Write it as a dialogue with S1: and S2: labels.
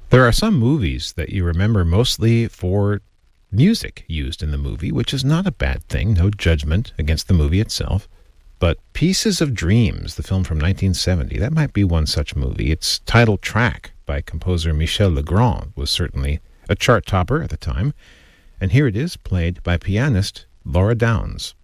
S1: There are some movies that you remember mostly for music used in the movie, which is not a bad thing, no judgment against the movie itself. But Pieces of Dreams, the film from 1970, that might be one such movie. Its title track by composer Michel Legrand was certainly a chart topper at the time. And here it is, played by pianist Laura Downs.